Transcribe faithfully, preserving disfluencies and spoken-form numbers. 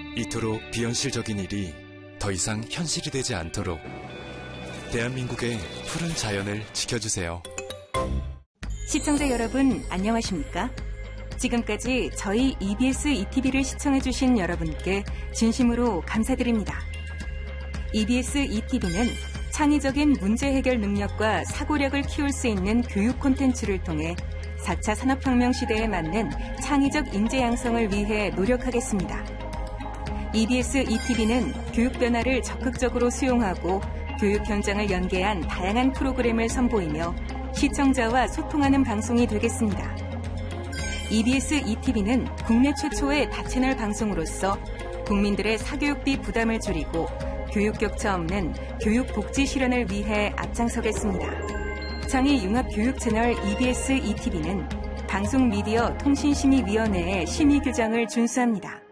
이토록 비현실적인 일이 더 이상 현실이 되지 않도록 대한민국의 푸른 자연을 지켜주세요. 시청자 여러분, 안녕하십니까? 지금까지 저희 이비에스 이티비를 시청해주신 여러분께 진심으로 감사드립니다. 이비에스 이티비는 창의적인 문제 해결 능력과 사고력을 키울 수 있는 교육 콘텐츠를 통해 사 차 산업혁명 시대에 맞는 창의적 인재 양성을 위해 노력하겠습니다. 이비에스 이티비는 교육 변화를 적극적으로 수용하고 교육 현장을 연계한 다양한 프로그램을 선보이며 시청자와 소통하는 방송이 되겠습니다. 이비에스 이티비는 국내 최초의 다채널 방송으로서 국민들의 사교육비 부담을 줄이고 교육 격차 없는 교육 복지 실현을 위해 앞장서겠습니다. 창의 융합 교육 채널 이비에스 이티비는 방송미디어 통신심의위원회의 심의 규정을 준수합니다.